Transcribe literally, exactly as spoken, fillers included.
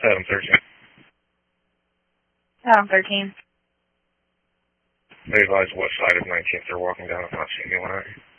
Adam thirteen. Adam thirteen. They advise west side of nineteenth. They're walking down. I've not seen anyone out here.